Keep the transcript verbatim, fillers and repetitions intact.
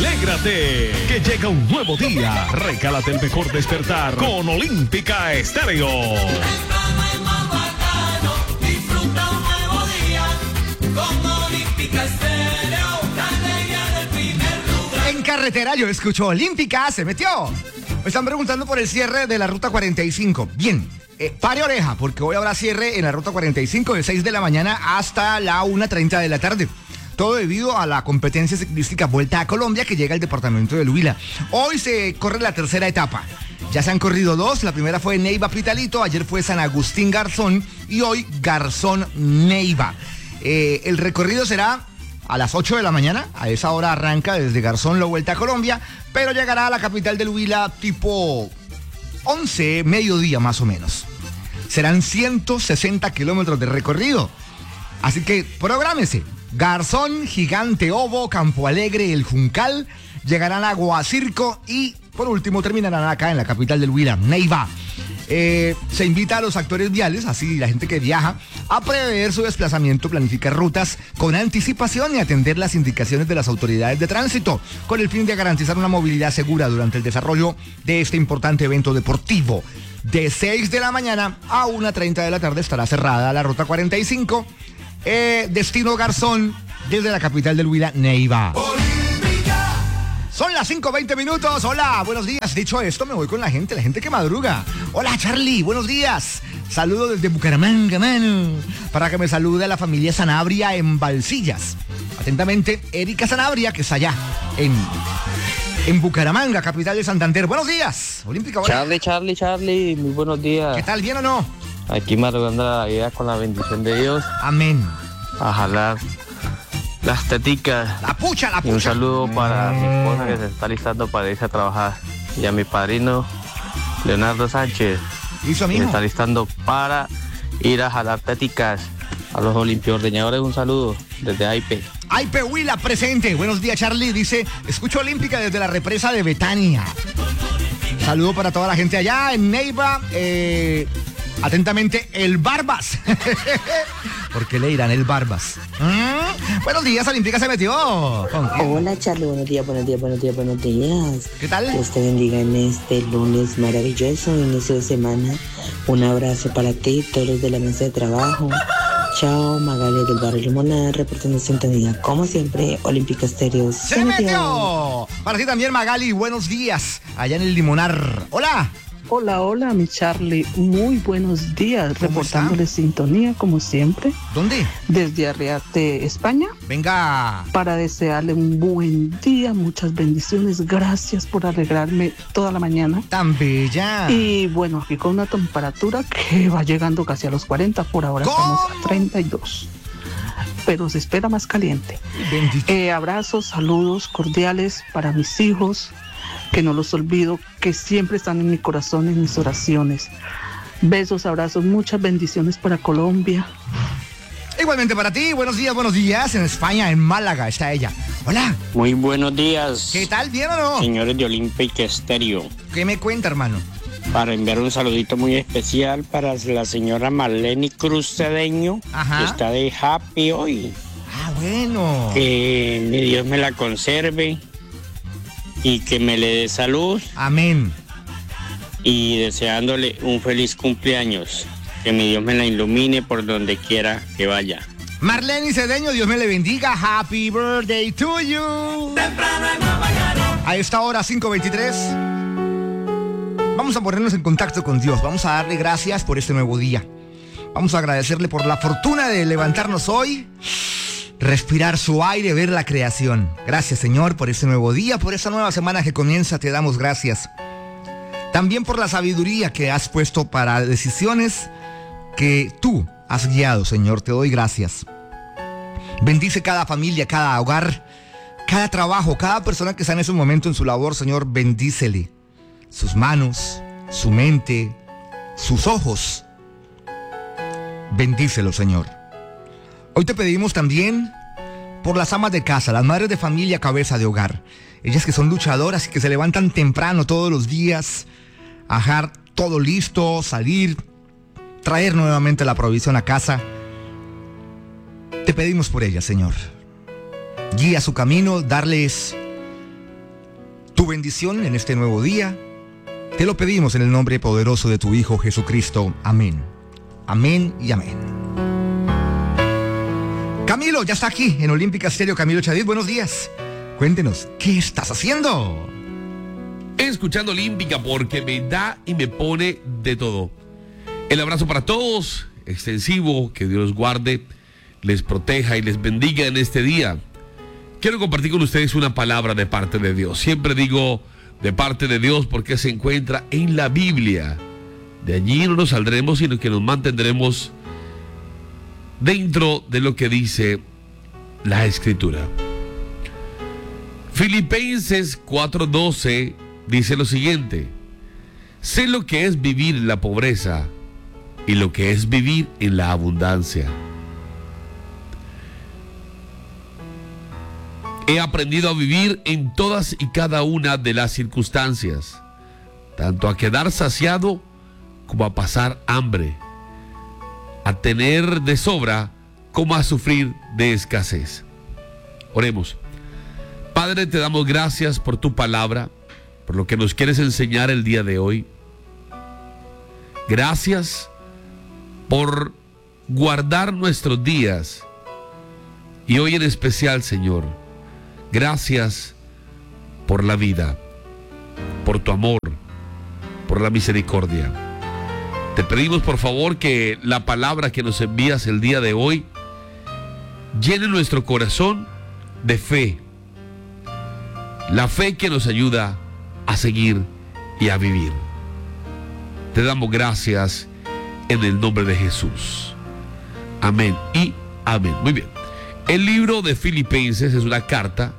Alégrate, que llega un nuevo día. Recálate el mejor despertar con Olímpica Estéreo. Disfruta un nuevo día con Olímpica Estéreo, la alegría del primer lugar. En carretera yo escucho Olímpica, se metió. Me están preguntando por el cierre de la ruta cuarenta y cinco. Bien, eh, pare oreja, porque hoy habrá cierre en la ruta cuarenta y cinco de seis de la mañana hasta la una treinta de la tarde. Todo debido a la competencia ciclística Vuelta a Colombia que llega al departamento del Huila. Hoy se corre la tercera etapa. Ya se han corrido dos, la primera fue Neiva Pitalito, ayer fue San Agustín Garzón y hoy Garzón Neiva. Eh, el recorrido será a las ocho de la mañana, a esa hora arranca desde Garzón la Vuelta a Colombia, pero llegará a la capital del Huila tipo once, mediodía más o menos. Serán ciento sesenta kilómetros de recorrido, así que prográmese. Garzón, Gigante Obo, Campo Alegre, El Juncal, llegarán a Guacirco y por último terminarán acá en la capital del Huila, Neiva. Eh, se invita a los actores viales, así la gente que viaja, a prever su desplazamiento, planificar rutas con anticipación y atender las indicaciones de las autoridades de tránsito, con el fin de garantizar una movilidad segura durante el desarrollo de este importante evento deportivo. De seis de la mañana a una treinta de la tarde estará cerrada la ruta cuarenta y cinco. Eh, destino Garzón, desde la capital del Huila, Neiva. Olímpica. Son las cinco veinte minutos. Hola, buenos días. Dicho esto, me voy con la gente, la gente que madruga. Hola, Charlie, buenos días. Saludo desde Bucaramanga, mano. Para que me salude a la familia Sanabria en Balsillas. Atentamente, Erika Sanabria, que está allá, en, en Bucaramanga, capital de Santander. Buenos días, Olímpica. Hola. Charlie, Charlie, Charlie, muy buenos días. ¿Qué tal, bien o no? Aquí madrugando la vida con la bendición de Dios. Amén. A jalar las teticas. La pucha, la pucha. Y un saludo para mi esposa que se está listando para irse a trabajar. Y a mi padrino, Leonardo Sánchez. ¿Y su amigo? Que se está listando para ir a jalar teticas. A los olimpiordeñadores un saludo desde A I P. A I P Huila presente. Buenos días, Charlie. Dice, escucho Olímpica desde la represa de Betania. Saludo para toda la gente allá en Neiva. Eh... Atentamente, el Barbas. ¿Por qué le dirán el Barbas? ¿Mm? Buenos días, Olímpica se metió. Hola, Charlie, buenos días, buenos días, buenos días, buenos días. ¿Qué tal? Dios te bendiga en este lunes maravilloso, inicio de semana. Un abrazo para ti, todos los de la mesa de trabajo. Chao, Magali del barrio Limonada, reportando sintonía. Como siempre, Olímpica Estéreo. ¡Se, ¡Se metió! metió! Para ti también, Magali, buenos días. Allá en el Limonar. ¡Hola! Hola, hola, mi Charlie. Muy buenos días. Reportándole sintonía, como siempre. ¿Dónde? Desde Arriate, España. Venga. Para desearle un buen día, muchas bendiciones. Gracias por alegrarme toda la mañana. Tan bella. Y bueno, aquí con una temperatura que va llegando casi a los cuarenta. Por ahora ¿Cómo? Estamos a treinta y dos. Pero se espera más caliente. Eh, abrazos, saludos cordiales para mis hijos, que no los olvido, que siempre están en mi corazón, en mis oraciones. Besos, abrazos, muchas bendiciones para Colombia. Igualmente para ti, buenos días, buenos días. En España, en Málaga, está ella. Hola. Muy buenos días. ¿Qué tal, bien o no? Señores de Olímpica Estéreo. ¿Qué me cuenta, hermano? Para enviar un saludito muy especial para la señora Marlene Cruz Cedeño, Ajá. que está de happy hoy. Ah, bueno. Que mi Dios me la conserve y que me le dé salud. Amén. Y deseándole un feliz cumpleaños. Que mi Dios me la ilumine por donde quiera que vaya. Marlene Cedeño, Dios me le bendiga. Happy birthday to you. Temprano en la mañana. A esta hora, cinco veintitrés. Vamos a ponernos en contacto con Dios. Vamos a darle gracias por este nuevo día. Vamos a agradecerle por la fortuna de levantarnos hoy, respirar su aire, ver la creación. Gracias, Señor, por este nuevo día, por esta nueva semana que comienza. Te damos gracias. También por la sabiduría que has puesto para decisiones que tú has guiado, Señor. Te doy gracias. Bendice cada familia, cada hogar, cada trabajo, cada persona que está en ese momento en su labor, Señor. Bendícele sus manos, su mente, sus ojos. Bendícelo, Señor. Hoy te pedimos también por las amas de casa, las madres de familia, cabeza de hogar. Ellas que son luchadoras y que se levantan temprano todos los días a dejar todo listo, salir, traer nuevamente la provisión a casa. Te pedimos por ellas, Señor. Guía su camino, darles tu bendición en este nuevo día. Te lo pedimos en el nombre poderoso de tu Hijo Jesucristo. Amén. Amén y amén. Camilo, ya está aquí en Olímpica Estéreo. Camilo Chadid, buenos días. Cuéntenos, ¿qué estás haciendo? Escuchando Olímpica porque me da y me pone de todo. El abrazo para todos, extensivo, que Dios los guarde, les proteja y les bendiga en este día. Quiero compartir con ustedes una palabra de parte de Dios. Siempre digo de parte de Dios porque se encuentra en la Biblia. De allí no nos saldremos, sino que nos mantendremos dentro de lo que dice la Escritura. Filipenses cuatro doce dice lo siguiente: sé lo que es vivir en la pobreza y lo que es vivir en la abundancia. He aprendido a vivir en todas y cada una de las circunstancias, tanto a quedar saciado como a pasar hambre, a tener de sobra como a sufrir de escasez. Oremos. Padre, te damos gracias por tu palabra, por lo que nos quieres enseñar el día de hoy. Gracias por guardar nuestros días y hoy en especial, Señor, gracias por la vida, por tu amor, por la misericordia. Te pedimos por favor que la palabra que nos envías el día de hoy llene nuestro corazón de fe, la fe que nos ayuda a seguir y a vivir. Te damos gracias en el nombre de Jesús. Amén y amén. Muy bien. El libro de Filipenses es una carta